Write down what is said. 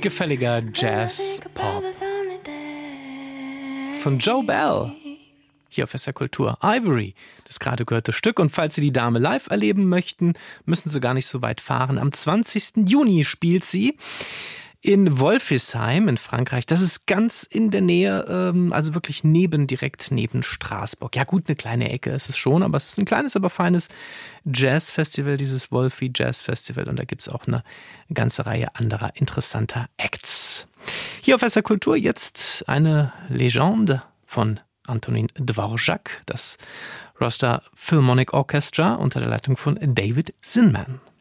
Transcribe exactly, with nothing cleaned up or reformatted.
gefälliger Jazz-Pop von Joe Bell. Hier auf S R Kultur. Ivory, das gerade gehörte Stück. Und falls Sie die Dame live erleben möchten, müssen Sie gar nicht so weit fahren. Am zwanzigsten Juni spielt sie in Wolfisheim in Frankreich. Das ist ganz in der Nähe, ähm, also wirklich neben, direkt neben Straßburg. Ja gut, eine kleine Ecke ist es schon, aber es ist ein kleines, aber feines Jazzfestival, dieses Wolfi Jazz Festival. Und da gibt es auch eine ganze Reihe anderer interessanter Acts. Hier auf S R Kultur jetzt eine Legende von Antonin Dvorak, das Roster Philharmonic Orchestra unter der Leitung von David Zinman.